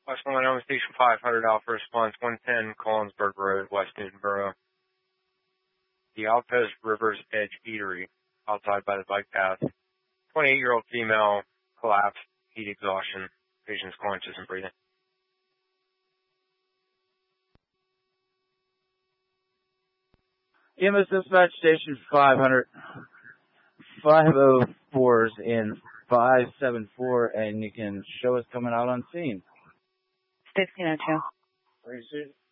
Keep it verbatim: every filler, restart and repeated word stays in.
West Wyoming Station five hundred Alpha response one ten Collinsburg Road, West Newtonboro. The Alpes River's Edge Eatery, outside by the bike path. twenty-eight-year-old female collapsed, heat exhaustion. Patient's conscious and breathing. E M S Dispatch Station five hundred, five oh fours in five seven four, and you can show us coming out on scene. fifteen oh two. Are you serious?